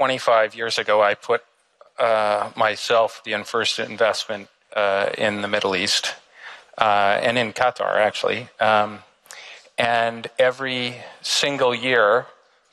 25 years ago, I put myself the first investment in the Middle East and in Qatar, actually. And every single year,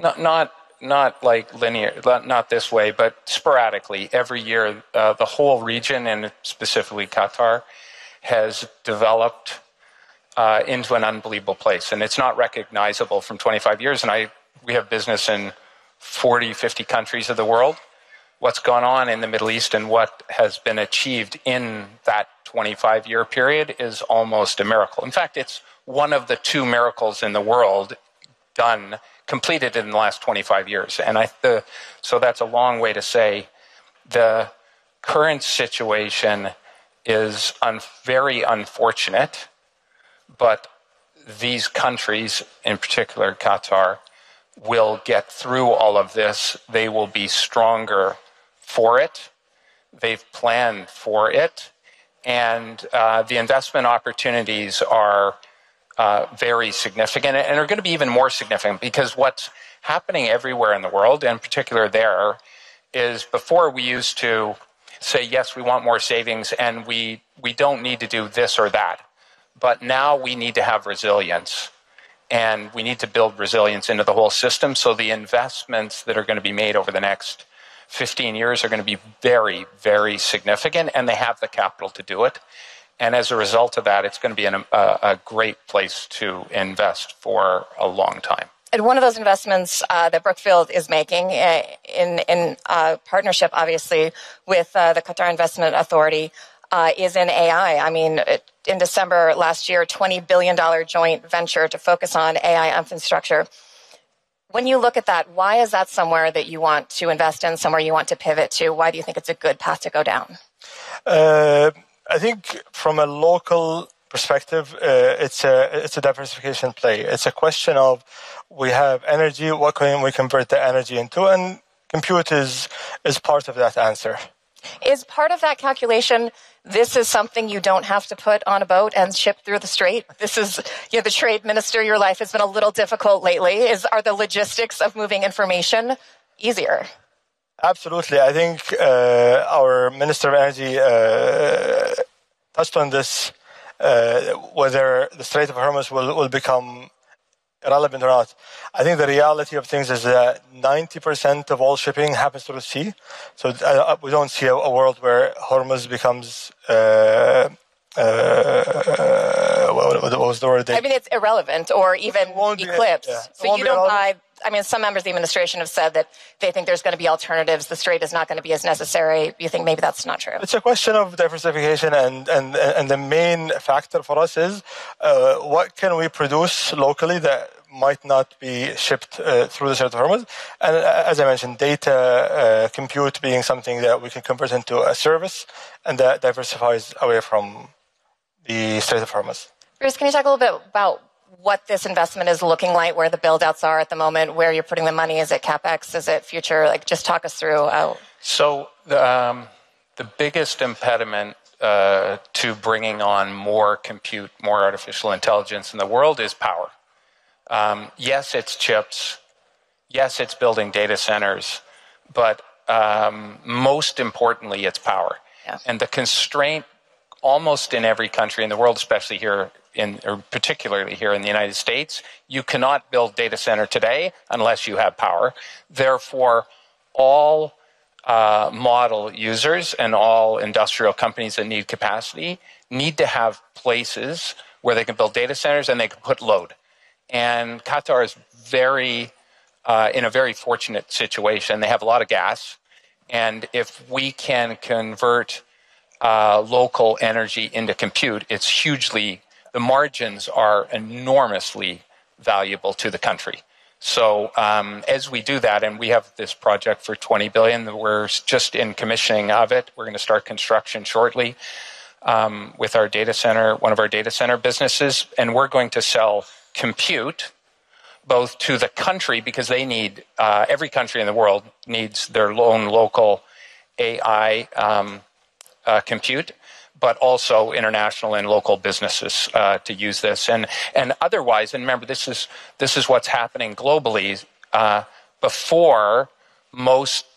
not like linear, not this way, but sporadically, every year, the whole region, and specifically Qatar, has developed into an unbelievable place. And it's not recognizable from 25 years. And we have business in 40, 50 countries of the world. What's gone on in the Middle East and what has been achieved in that 25-year period is almost a miracle. In fact, it's one of the two miracles in the world completed in the last 25 years. And so that's a long way to say the current situation is very unfortunate, but these countries, in particular Qatar, will get through all of this. They will be stronger for it. They've planned for it. And the investment opportunities are very significant and are going to be even more significant because what's happening everywhere in the world, and in particular there, is before we used to say, yes, we want more savings and we don't need to do this or that. But now we need to have resilience. And we need to build resilience into the whole system. So the investments that are going to be made over the next 15 years are going to be very, very significant, and they have the capital to do it. And as a result of that, it's going to be a great place to invest for a long time. And one of those investments that Brookfield is making in partnership, obviously, with the Qatar Investment Authority is in AI. I mean, in December last year, $20 billion joint venture to focus on AI infrastructure. When you look at that, why is that somewhere that you want to invest in, somewhere you want to pivot to? Why do you think it's a good path to go down? I think from a local perspective, it's a diversification play. It's a question of we have energy, what can we convert the energy into? And compute is part of that answer. Is part of that calculation, this is something you don't have to put on a boat and ship through the strait? This is, the trade minister, your life has been a little difficult lately. Are the logistics of moving information easier? Absolutely. I think our Minister of Energy touched on this, whether the Strait of Hormuz will become irrelevant or not. I think the reality of things is that 90% of all shipping happens through the sea. So we don't see a world where Hormuz becomes what was the word? I mean, it's irrelevant or even eclipsed. Yeah. So you don't buy. I mean, some members of the administration have said that they think there's going to be alternatives. The strait is not going to be as necessary. You think maybe that's not true? It's a question of diversification, and the main factor for us is what can we produce locally that might not be shipped through the Strait of Hormuz. And as I mentioned, data compute being something that we can convert into a service, and that diversifies away from the Strait of Hormuz. Bruce, can you talk a little bit about what this investment is looking like, where the build-outs are at the moment, where you're putting the money? Is it CapEx? Is it future? Just talk us through. So the biggest impediment to bringing on more compute, more artificial intelligence in the world is power. Yes, it's chips. Yes, it's building data centers. But most importantly, it's power. Yeah. And the constraint almost in every country in the world, especially here, or particularly here in the United States, you cannot build data center today unless you have power. Therefore, all model users and all industrial companies that need capacity need to have places where they can build data centers and they can put load. And Qatar is in a very fortunate situation. They have a lot of gas. And if we can convert local energy into compute, the margins are enormously valuable to the country. So as we do that, and we have this project for $20 billion, we're just in commissioning of it. We're going to start construction shortly with our data center, one of our data center businesses, and we're going to sell compute both to the country, because they need, every country in the world needs their own local AI compute, but also international and local businesses to use this. And otherwise, and remember, this is what's happening globally. Before, most